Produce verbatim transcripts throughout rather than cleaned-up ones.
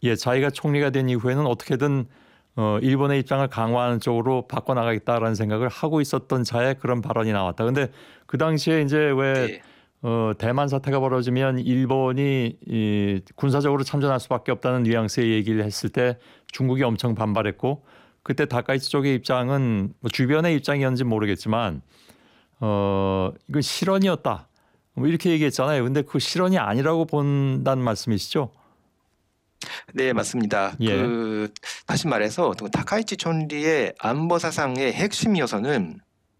예, 자기가 총리가 된 이후에는 어떻게든 어, 일본의 입장을 강화하는 쪽으로 바꿔나가겠다라는 생각을 하고 있었던 자의 그런 발언이 나왔다. 근데 그 당시에 이제 왜 네, 어, 대만 사태가 벌어지면 일본이 이 군사적으로 참전할 수밖에 없다는 뉘앙스의 얘기를 했을 때 중국이 엄청 반발했고 그때 다카이치 쪽의 입장은 뭐 주변의 입장이었는지 모르겠지만 어, 이건 실언이었다. 뭐 이렇게 얘기했잖아요. 근데 그 실언이 아니라고 본다는 말씀이시죠? 네, 맞습니다. 예, 그 다시 말해서 그 다카이치 총리의 안보 사상의 핵심이어서는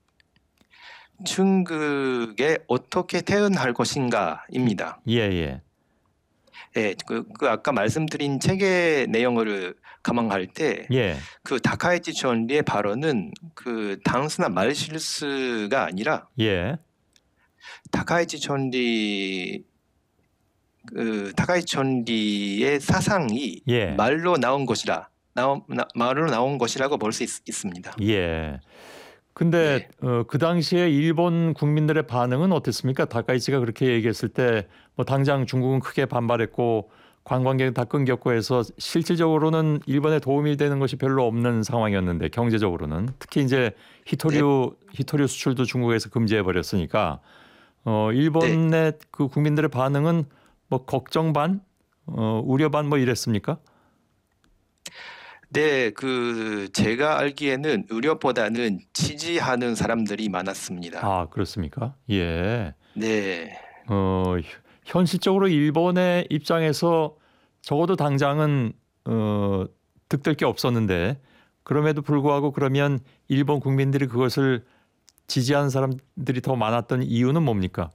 중국에 어떻게 대응할 것인가입니다. 예, 예, 예, 그, 그 아까 말씀드린 책의 내용을 감안할 때 예, 그 다카이치 총리의 발언은 그 단순한 말실수가 아니라 예, 다카이치 총리 그 다카이치 총리의 사상이 예, 말로 나온 것이라 나온 나, 말로 나온 것이라고 볼 수 있습니다. 예. 근데 네. 어, 그 당시에 일본 국민들의 반응은 어땠습니까? 다카이치가 그렇게 얘기했을 때 뭐 당장 중국은 크게 반발했고 관광객 다 끊겼고 해서 실질적으로는 일본에 도움이 되는 것이 별로 없는 상황이었는데 경제적으로는 특히 이제 네. 히토류 히토류 수출도 중국에서 금지해 버렸으니까 어, 네. 일본의 그 국민들의 반응은 뭐 걱정 반, 어, 우려 반 뭐 이랬습니까? 네, 그 제가 알기에는 의료보다는 지지하는 사람들이 많았습니다. 아, 그렇습니까? 예. 네. 어, 현- 현실적으로 일본의 입장에서 적어도 당장은 어, 득될 게 없었는데 그럼에도 불구하고 그러면 일본 국민들이 그것을 지지하는 사람들이 더 많았던 이유는 뭡니까?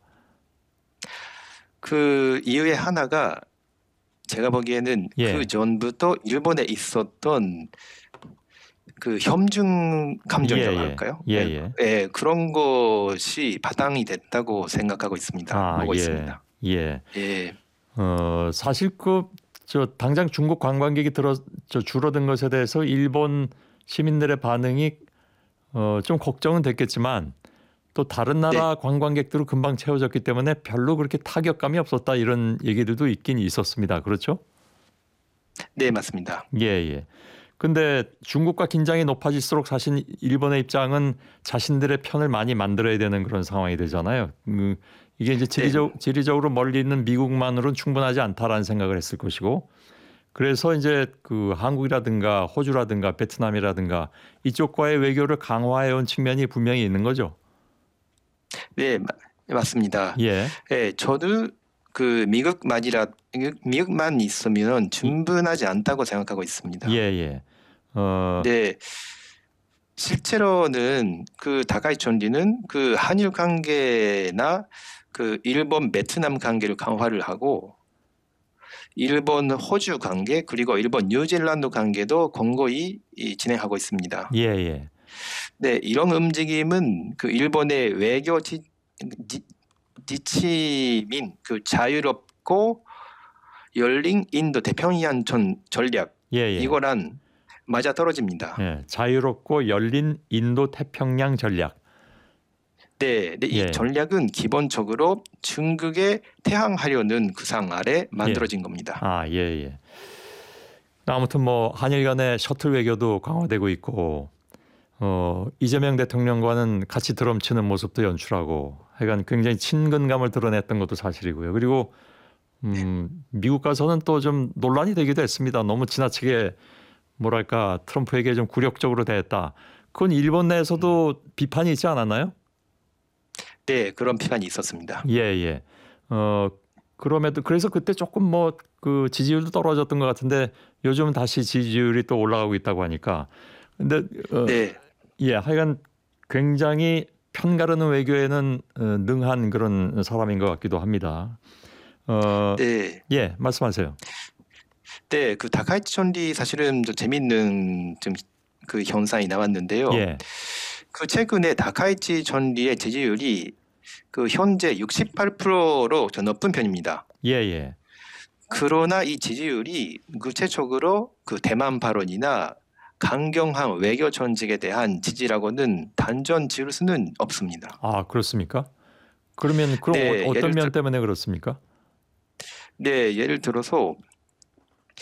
그 이유의 하나가 제가 보기에는 그 예. 전부터 일본에 있었던 그 혐중 예, 감정이라고 예. 할까요? 예, 예, 예. 예, 그런 것이 바탕이 됐다고 생각하고 있습니다. 아, 보고 예. 있습니다. 예. 예, 어, 사실 그 저 당장 중국 관광객이 들어 저 줄어든 것에 대해서 일본 시민들의 반응이 어, 좀 걱정은 됐겠지만 또 다른 네, 나라 관광객들로 금방 채워졌기 때문에 별로 그렇게 타격감이 없었다 이런 얘기들도 있긴 있었습니다. 그렇죠? 네, 맞습니다. 예, 예. 근데 중국과 긴장이 높아질수록 사실 일본의 입장은 자신들의 편을 많이 만들어야 되는 그런 상황이 되잖아요. 음, 이게 이제 네, 지리적, 지리적으로 멀리 있는 미국만으로는 충분하지 않다라는 생각을 했을 것이고 그래서 이제 그 한국이라든가 호주라든가 베트남이라든가 이쪽과의 외교를 강화해 온 측면이 분명히 있는 거죠. 네, 마- 맞습니다. 예. 예, 저도 그 미국만이라 미국만 있으면 이- 충분하지 않다고 생각하고 예, 있습니다. 예. 어, 네, 실제로는 그 다카이 총리는 그 한일 관계나 그 일본 베트남 관계를 강화를 하고 일본 호주 관계 그리고 일본 뉴질랜드 관계도 공고히 이, 진행하고 있습니다. 예, 예. 네, 이런 움직임은 그 일본의 외교 지, 지, 지침인 그 자유롭고 열린 인도 태평양 전 전략 예, 예. 이거랑 맞아 떨어집니다. 예. 자유롭고 열린 인도 태평양 전략. 네, 네, 이 예. 전략은 기본적으로 중국에 태항하려는 구상 아래 예. 만들어진 겁니다. 아, 예, 예. 아무튼 뭐 한일 간의 셔틀 외교도 강화되고 있고 어, 이재명 대통령과는 같이 드럼치는 모습도 연출하고 하여간 굉장히 친근감을 드러냈던 것도 사실이고요. 그리고 음, 미국 가서는 또 좀 논란이 되기도 했습니다. 너무 지나치게 뭐랄까 트럼프에게 좀 굴욕적으로 대했다. 그건 일본 내에서도 비판이 있지 않았나요? 네, 그런 비판이 있었습니다. 예, 예. 어, 그럼에도 그래서 그때 조금 뭐 그 지지율도 떨어졌던 것 같은데 요즘은 다시 지지율이 또 올라가고 있다고 하니까. 근데 어, 네, 예, 하여간 굉장히 편가르는 외교에는 어, 능한 그런 사람인 것 같기도 합니다. 어, 네, 예, 말씀하세요. 네, 그 다카이치 총리 사실은 좀 재밌는 좀 그 현상이 나왔는데요. 예, 그 최근에 다카이치 총리의 지지율이 그 현재 육십팔 퍼센트로 좀 높은 편입니다. 예, 예, 그러나 이 지지율이 구체적으로 그 대만 발언이나 강경한 외교 전직에 대한 지지라고는 단전 지을 수는 없습니다. 아, 그렇습니까? 그러면 그럼 어, 네, 어떤 예를 들, 면 때문에 그렇습니까? 네, 예를 들어서